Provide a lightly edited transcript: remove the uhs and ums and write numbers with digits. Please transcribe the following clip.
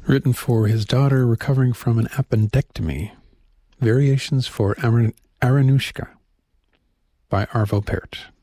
Written for his daughter recovering from an appendectomy. Variations for Aranushka by Arvo Pärt.